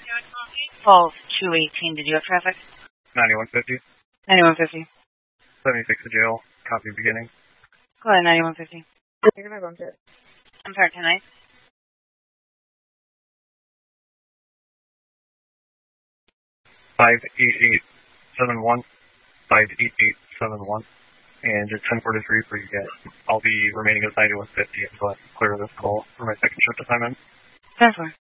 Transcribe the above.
12-218. Did you have traffic? 9150. 9150. 76 to jail. Copy beginning. Go ahead, 9150. You're gonna bump it. I'm sorry, can I? 58871. 58871. And just 1043 for you guys. I'll be remaining as 9150 until I clear this call for my second shift assignment. 10-4.